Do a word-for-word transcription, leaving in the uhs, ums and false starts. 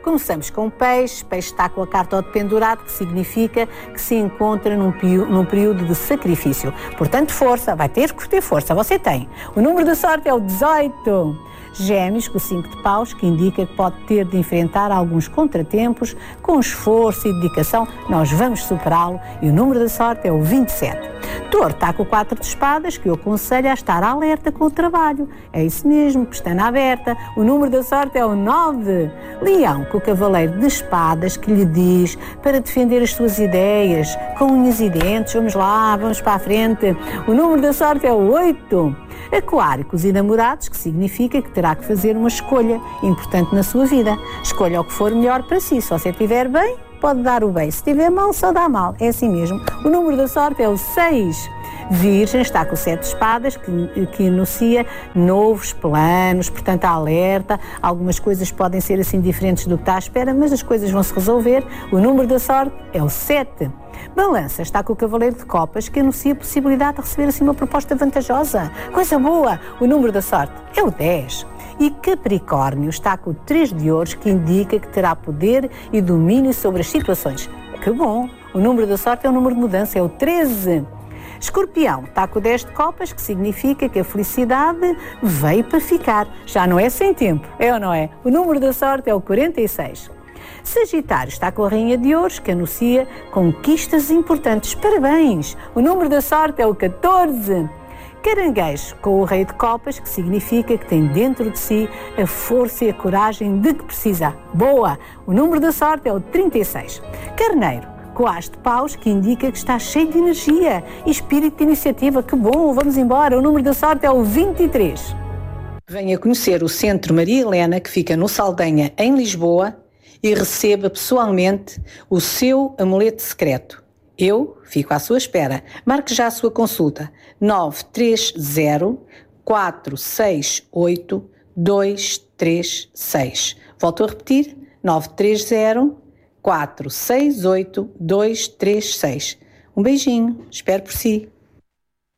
Começamos com o peixe. Peixe está com a carta ao pendurado, que significa que se encontra num, num período de sacrifício. Portanto, força, vai ter que ter força, você tem. O número da sorte é o dezoito. Gêmeos, com o cinco de paus, que indica que pode ter de enfrentar alguns contratempos. Com esforço e dedicação, nós vamos superá-lo, e o número da sorte é o vinte e sete. Touro está com o quatro de espadas, que o aconselha a estar alerta com o trabalho. É isso mesmo, pestana aberta. O número da sorte é o nove. Leão, com o cavaleiro de espadas, que lhe diz para defender as suas ideias, com unhas e dentes. Vamos lá, vamos para a frente. O número da sorte é o oito. Aquário, com os enamorados, que significa que terá que fazer uma escolha importante na sua vida. Escolha o que for melhor para si. Se você estiver bem, pode dar o bem. Se estiver mal, só dá mal. É assim mesmo. O número da sorte é o seis. Virgem está com o sete de espadas, que, que anuncia novos planos, portanto, alerta. Algumas coisas podem ser assim diferentes do que está à espera, mas as coisas vão se resolver. O número da sorte é o sete. Balança está com o cavaleiro de copas, que anuncia a possibilidade de receber assim uma proposta vantajosa. Coisa boa! O número da sorte é o dez. E Capricórnio está com o três de ouros, que indica que terá poder e domínio sobre as situações. Que bom! O número da sorte é o número de mudança, é o treze. Escorpião está com o dez de copas, que significa que a felicidade veio para ficar. Já não é sem tempo, é ou não é? O número da sorte é o quarenta e seis. Sagitário está com a rainha de ouros, que anuncia conquistas importantes. Parabéns! O número da sorte é o catorze. Caranguejo com o rei de copas, que significa que tem dentro de si a força e a coragem de que precisa. Boa! O número da sorte é o trinta e seis. Carneiro com o as de paus, que indica que está cheio de energia e espírito de iniciativa. Que bom! Vamos embora! O número da sorte é o vinte e três. Venha conhecer o Centro Maria Helena, que fica no Saldanha, em Lisboa, e receba pessoalmente o seu amuleto secreto. Eu fico à sua espera. Marque já a sua consulta. nove três zero, quatro seis oito, dois três seis. Volto a repetir. nove três zero, quatro seis oito, dois três seis. Um beijinho. Espero por si.